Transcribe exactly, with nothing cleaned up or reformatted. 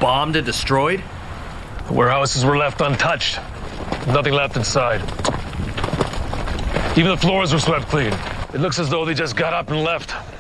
bombed and destroyed? The warehouses were left untouched. Nothing left inside. Even the floors were swept clean. It looks as though they just got up and left.